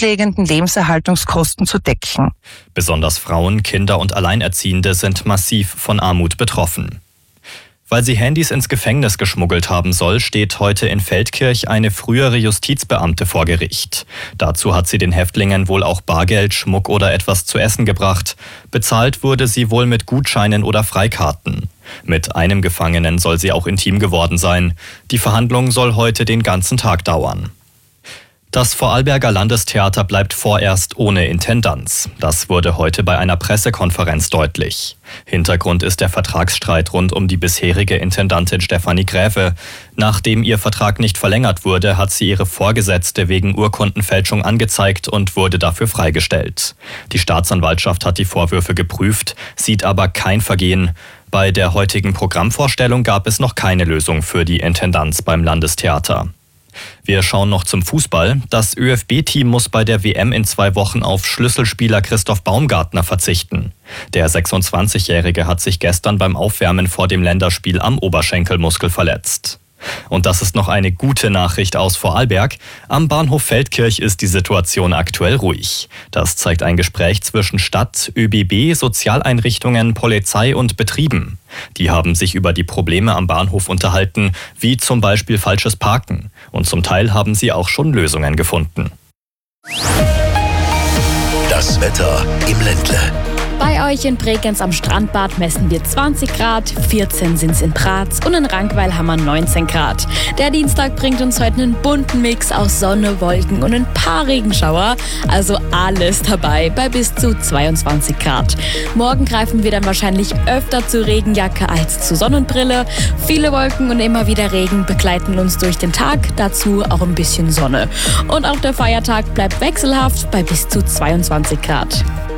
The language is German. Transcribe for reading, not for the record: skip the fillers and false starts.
grundlegenden Lebenserhaltungskosten zu decken. Besonders Frauen, Kinder und Alleinerziehende sind massiv von Armut betroffen. Weil sie Handys ins Gefängnis geschmuggelt haben soll, steht heute in Feldkirch eine frühere Justizbeamte vor Gericht. Dazu hat sie den Häftlingen wohl auch Bargeld, Schmuck oder etwas zu essen gebracht. Bezahlt wurde sie wohl mit Gutscheinen oder Freikarten. Mit einem Gefangenen soll sie auch intim geworden sein. Die Verhandlung soll heute den ganzen Tag dauern. Das Vorarlberger Landestheater bleibt vorerst ohne Intendanz. Das wurde heute bei einer Pressekonferenz deutlich. Hintergrund ist der Vertragsstreit rund um die bisherige Intendantin Stefanie Gräfe. Nachdem ihr Vertrag nicht verlängert wurde, hat sie ihre Vorgesetzte wegen Urkundenfälschung angezeigt und wurde dafür freigestellt. Die Staatsanwaltschaft hat die Vorwürfe geprüft, sieht aber kein Vergehen. Bei der heutigen Programmvorstellung gab es noch keine Lösung für die Intendanz beim Landestheater. Wir schauen noch zum Fußball. Das ÖFB-Team muss bei der WM in 2 Wochen auf Schlüsselspieler Christoph Baumgartner verzichten. Der 26-Jährige hat sich gestern beim Aufwärmen vor dem Länderspiel am Oberschenkelmuskel verletzt. Und das ist noch eine gute Nachricht aus Vorarlberg. Am Bahnhof Feldkirch ist die Situation aktuell ruhig. Das zeigt ein Gespräch zwischen Stadt, ÖBB, Sozialeinrichtungen, Polizei und Betrieben. Die haben sich über die Probleme am Bahnhof unterhalten, wie zum Beispiel falsches Parken. Und zum Teil haben sie auch schon Lösungen gefunden. Das Wetter im Ländle. Bei euch in Bregenz am Strandbad messen wir 20 Grad, 14 sind es in Bratz und in Rankweil haben wir 19 Grad. Der Dienstag bringt uns heute einen bunten Mix aus Sonne, Wolken und ein paar Regenschauer. Also alles dabei bei bis zu 22 Grad. Morgen greifen wir dann wahrscheinlich öfter zur Regenjacke als zur Sonnenbrille. Viele Wolken und immer wieder Regen begleiten uns durch den Tag, dazu auch ein bisschen Sonne. Und auch der Feiertag bleibt wechselhaft bei bis zu 22 Grad.